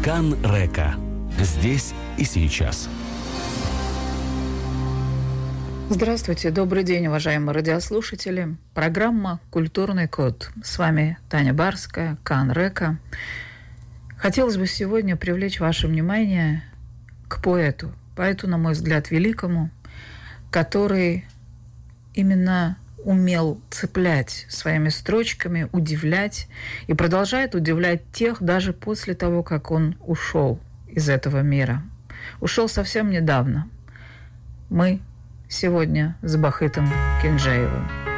Канн-Река. Здесь и сейчас. Здравствуйте, добрый день, уважаемые радиослушатели. Программа «Культурный код». С вами Таня Барская, Канн-Река. Хотелось бы сегодня привлечь ваше внимание к поэту, на мой взгляд, великому, который именно умел цеплять своими строчками, удивлять и продолжает удивлять тех даже после того, как он ушел из этого мира. Ушел совсем недавно. Мы сегодня с Бахытом Кинджеевым.